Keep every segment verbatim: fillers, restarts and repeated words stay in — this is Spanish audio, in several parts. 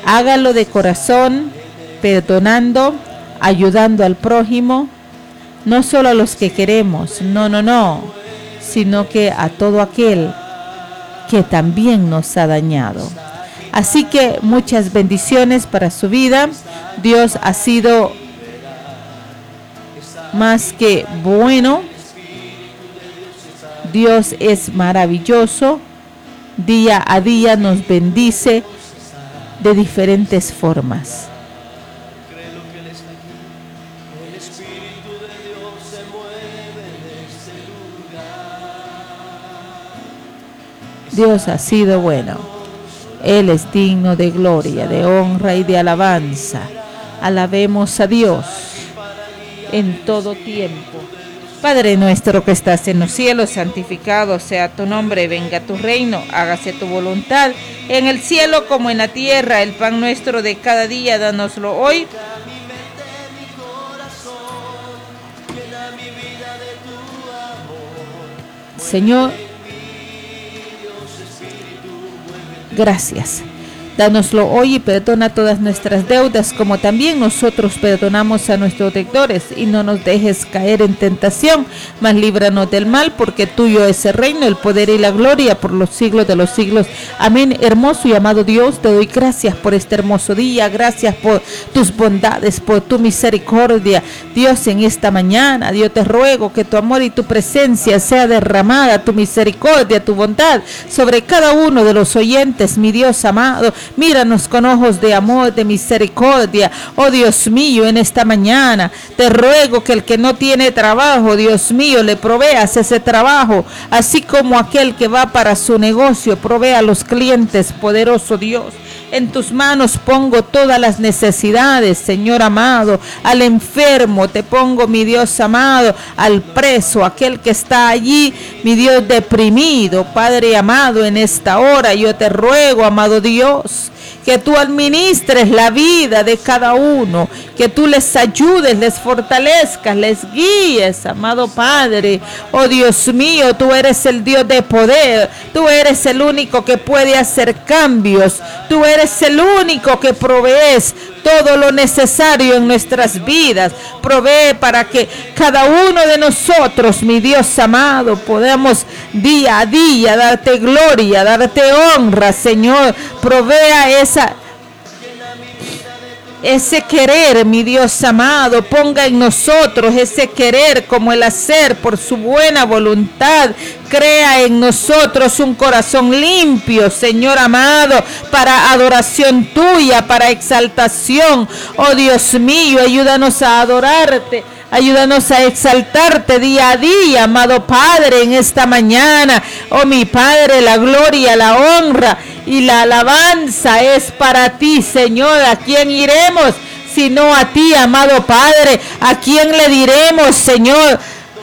Hágalo de corazón, perdonando, ayudando al prójimo, no solo a los que queremos, no, no, no, sino que a todo aquel que también nos ha dañado. Así que muchas bendiciones para su vida. Dios ha sido más que bueno. Dios es maravilloso. Día a día nos bendice de diferentes formas. Dios ha sido bueno. Él es digno de gloria, de honra y de alabanza. Alabemos a Dios en todo tiempo. Padre nuestro que estás en los cielos, santificado sea tu nombre, venga tu reino, hágase tu voluntad, en el cielo como en la tierra. El pan nuestro de cada día, dánoslo hoy. Señor, gracias. Dánoslo hoy y perdona todas nuestras deudas, como también nosotros perdonamos a nuestros deudores. Y no nos dejes caer en tentación, mas líbranos del mal, porque tuyo es el reino, el poder y la gloria por los siglos de los siglos. Amén. Hermoso y amado Dios, te doy gracias por este hermoso día. Gracias por tus bondades, por tu misericordia. Dios, en esta mañana, Dios, te ruego que tu amor y tu presencia sea derramada, tu misericordia, tu bondad, sobre cada uno de los oyentes, mi Dios amado. Míranos con ojos de amor, de misericordia. Oh Dios mío, en esta mañana te ruego que el que no tiene trabajo, Dios mío, le proveas ese trabajo, así como aquel que va para su negocio, provea a los clientes, poderoso Dios. En tus manos pongo todas las necesidades, Señor amado. Al enfermo te pongo, mi Dios amado, al preso, aquel que está allí, mi Dios deprimido. Padre amado, en esta hora yo te ruego, amado Dios, que tú administres la vida de cada uno, que tú les ayudes, les fortalezcas, les guíes, amado Padre. Oh Dios mío, tú eres el Dios de poder, tú eres el único que puede hacer cambios, tú eres el único que provees todo lo necesario en nuestras vidas. Provee para que cada uno de nosotros, mi Dios amado, podamos día a día darte gloria, darte honra, Señor. Provea esa ese querer, mi Dios amado, ponga en nosotros ese querer como el hacer por su buena voluntad. Crea en nosotros un corazón limpio, Señor amado, para adoración tuya, para exaltación. Oh Dios mío, ayúdanos a adorarte. Ayúdanos a exaltarte día a día, amado Padre, en esta mañana. Oh mi Padre, la gloria, la honra y la alabanza es para ti, Señor. ¿A quién iremos sino a ti, amado Padre? ¿A quién le diremos, Señor,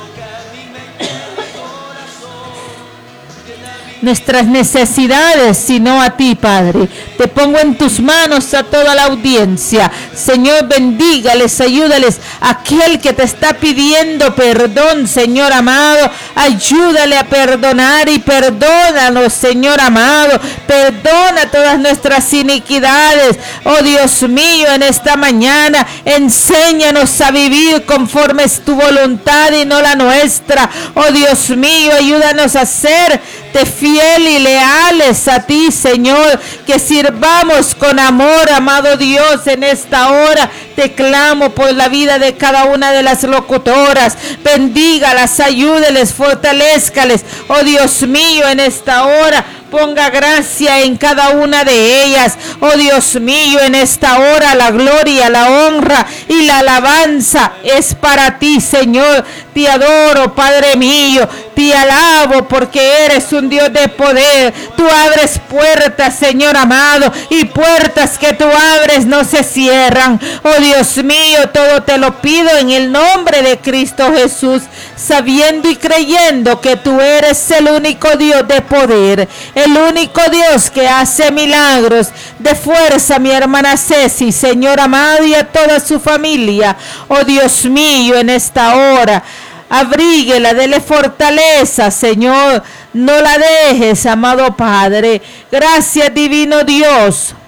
nuestras necesidades, sino a ti, Padre? Te pongo en tus manos a toda la audiencia. Señor, bendígales, ayúdales. Aquel que te está pidiendo perdón, Señor amado, ayúdale a perdonar y perdónanos, Señor amado. Perdona todas nuestras iniquidades. Oh Dios mío, en esta mañana, enséñanos a vivir conforme es tu voluntad y no la nuestra. Oh Dios mío, ayúdanos a ser de fiel y leales a ti, Señor, que sirvamos con amor, amado Dios. En esta hora te clamo por la vida de cada una de las locutoras. Bendígalas, ayúdeles, fortalezcales. Oh Dios mío, en esta hora ponga gracia en cada una de ellas. Oh Dios mío, en esta hora la gloria, la honra y la alabanza es para ti, Señor. Te adoro, Padre mío, te alabo porque eres un Dios de poder. Tú abres puertas, Señor amado, y puertas que tú abres no se cierran. Oh Dios mío, todo te lo pido en el nombre de Cristo Jesús, sabiendo y creyendo que tú eres el único Dios de poder, el único Dios que hace milagros. De fuerza, mi hermana Ceci, Señor amado, y a toda su familia. Oh Dios mío, en esta hora, abríguela, dele fortaleza, Señor. No la dejes, amado Padre. Gracias, divino Dios,